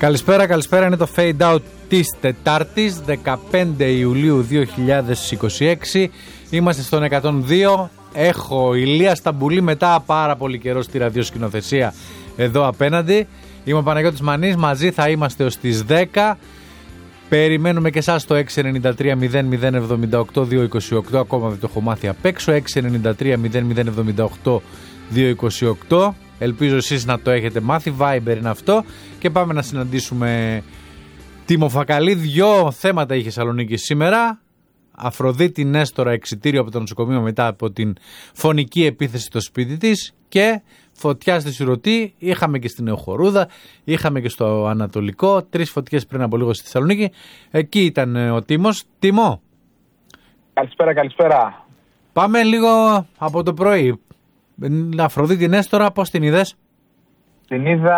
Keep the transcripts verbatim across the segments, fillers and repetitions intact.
Καλησπέρα, καλησπέρα. Είναι το Fade Out της Τετάρτης, δεκαπέντε Ιουλίου δύο χιλιάδες είκοσι έξι. Είμαστε στον εκατόν δύο. Έχω Ηλία Σταμπουλή μετά πάρα πολύ καιρό στη ραδιοσκηνοθεσία εδώ απέναντι. Είμαι ο Παναγιώτης Μανής, μαζί θα είμαστε ως τις δέκα. Περιμένουμε και εσάς στο έξι εννιά τρία μηδέν μηδέν εβδομήντα οκτώ διακόσια είκοσι οκτώ. Ακόμα δεν το έχω μάθει απ' έξω. έξι εννιά τρία μηδέν μηδέν εβδομήντα οκτώ διακόσια είκοσι οκτώ. Ελπίζω εσείς να το έχετε μάθει. Viber είναι αυτό. Και πάμε να συναντήσουμε τη Μοφακαλή. Δυο θέματα είχε Θεσσαλονίκη σήμερα. Αφροδίτη Νέστορα, εξιτήριο από το νοσοκομείο μετά από την φωνική επίθεση στο σπίτι της. Και φωτιά στη Σουρωτή. Είχαμε και στην Νεοχορούδα. Είχαμε και στο Ανατολικό. Τρεις φωτιές πριν από λίγο στη Θεσσαλονίκη. Εκεί ήταν ο Τίμος. Τίμο. Καλησπέρα, καλησπέρα. Πάμε λίγο από το πρωί. Αφροδίτη Νέστορα, πώς την είδες? Την είδα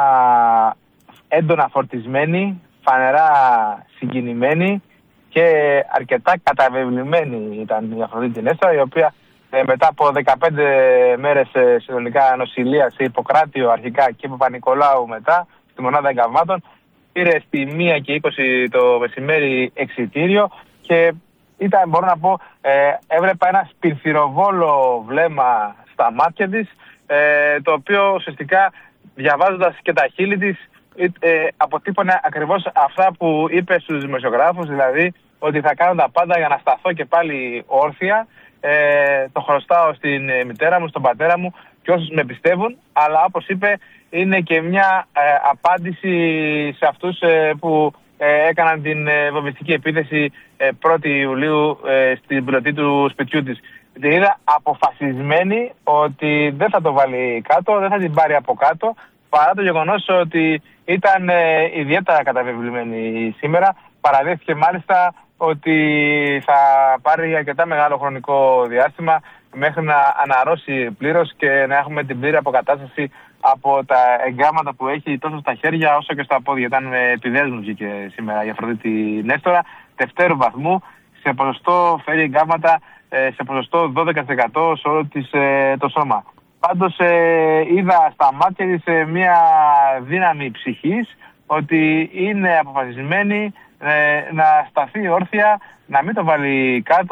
έντονα φορτισμένη, φανερά συγκινημένη και αρκετά καταβεβλημένη ήταν η Αφροδίτη Νέστορα, η οποία ε, μετά από δεκαπέντε μέρες ε, συνολικά νοσηλεία σε Ιπποκράτιο αρχικά και Παπα-Νικολάου μετά, στη μονάδα εγκαυμάτων, πήρε στη μία και είκοσι το μεσημέρι εξιτήριο και ήταν, μπορώ να πω, ε, έβλεπα ένα σπιρθυροβόλο βλέμμα στα μάτια της, ε, το οποίο ουσιαστικά διαβάζοντας και τα χείλη της ε, αποτύπωνε ακριβώς αυτά που είπε στους δημοσιογράφους, δηλαδή ότι θα κάνω τα πάντα για να σταθώ και πάλι όρθια, ε, το χρωστάω στην μητέρα μου, στον πατέρα μου και όσους με πιστεύουν, αλλά όπως είπε είναι και μια ε, απάντηση σε αυτούς ε, που ε, έκαναν την ε, βομβιστική επίθεση ε, πρώτη Ιουλίου ε, στην πλωτή του σπιτιού της. Την είδα αποφασισμένη ότι δεν θα το βάλει κάτω, δεν θα την πάρει από κάτω, παρά το γεγονός ότι ήταν ε, ιδιαίτερα καταβεβλημένη σήμερα. Παραδέχθηκε μάλιστα ότι θα πάρει αρκετά μεγάλο χρονικό διάστημα μέχρι να αναρρώσει πλήρως και να έχουμε την πλήρη αποκατάσταση από τα εγκάμματα που έχει τόσο στα χέρια όσο και στα πόδια. Ήταν επιδέσμου βγήκε σήμερα η Αφροδίτη Νέστορα, δευτέρου βαθμού, σε ποσοστό φέρει εγκάμματα σε ποσοστό δώδεκα τοις εκατό σε όλο της, ε, το σώμα. Πάντως ε, είδα στα μάτια της ε, μια δύναμη ψυχής, ότι είναι αποφασισμένη ε, να σταθεί όρθια, να μην το βάλει κάτω.